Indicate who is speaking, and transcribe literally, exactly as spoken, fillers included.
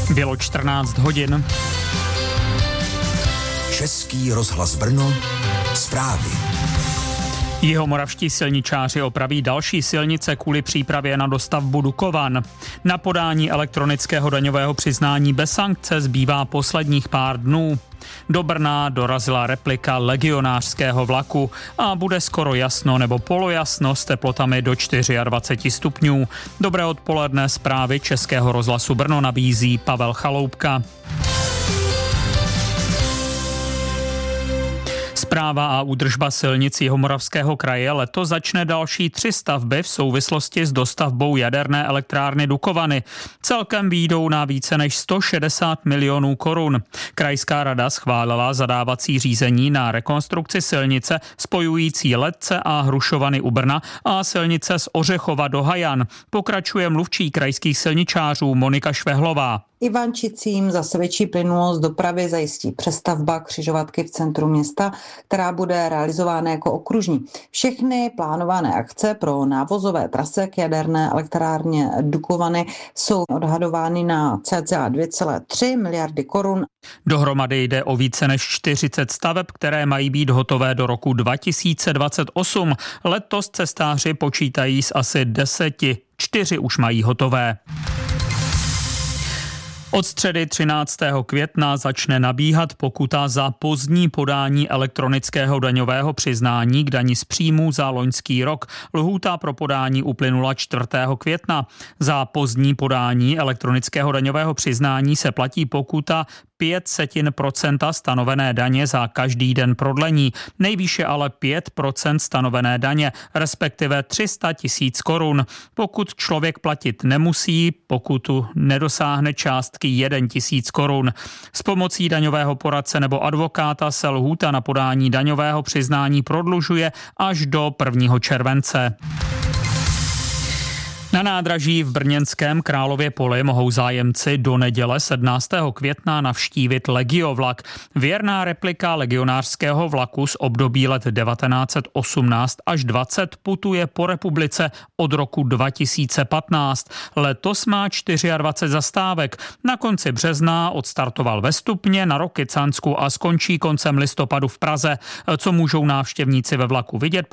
Speaker 1: Bylo čtrnáct hodin.
Speaker 2: Český rozhlas Brno, zprávy.
Speaker 1: Jihomoravští silničáři opraví další silnice kvůli přípravě na dostavbu Dukovan. Na podání elektronického daňového přiznání bez sankce zbývá posledních pár dnů. Do Brna dorazila replika legionářského vlaku a bude skoro jasno nebo polojasno s teplotami do dvacet čtyři stupňů. Dobré odpoledne, zprávy Českého rozhlasu Brno nabízí Pavel Chaloupka. Správa a údržba silnic Jihomoravského kraje letos začne další tři stavby v souvislosti s dostavbou jaderné elektrárny Dukovany. Celkem výjdou na více než sto šedesát milionů korun. Krajská rada schválila zadávací řízení na rekonstrukci silnice spojující Letce a Hrušovany u Brna a silnice z Ořechova do Hajan. Pokračuje mluvčí krajských silničářů Monika Švehlová.
Speaker 3: Ivančicím zase větší plynulost dopravy zajistí přestavba křižovatky v centru města, která bude realizována jako okružní. Všechny plánované akce pro návozové trasy k jaderné elektrárně Dukovany jsou odhadovány na cca dvě celé tři miliardy korun.
Speaker 1: Dohromady jde o více než čtyřicet staveb, které mají být hotové do roku dva tisíce dvacet osm. Letos cestáři počítají s asi deseti. Čtyři už mají hotové. Od středy třináctého května začne nabíhat pokuta za pozdní podání elektronického daňového přiznání k dani z příjmů za loňský rok. Lhůta pro podání uplynula čtvrtého května. Za pozdní podání elektronického daňového přiznání se platí pokuta pět setin procenta stanovené daně za každý den prodlení, nejvýše ale pět procent stanovené daně, respektive tři sta tisíc korun. Pokud člověk platit nemusí, pokutu nedosáhne částky jeden tisíc korun. S pomocí daňového poradce nebo advokáta se lhůta na podání daňového přiznání prodlužuje až do prvního července. Na nádraží v brněnském Králově Poli mohou zájemci do neděle sedmnáctého května navštívit Legiovlak. Věrná replika legionářského vlaku z období let devatenáct set osmnáct až dvacet putuje po republice od roku dva tisíce patnáct. Letos má dvacet čtyři zastávek. Na konci března odstartoval ve Stupně, na Rokycansku a skončí koncem listopadu v Praze. Co můžou návštěvníci ve vlaku vidět,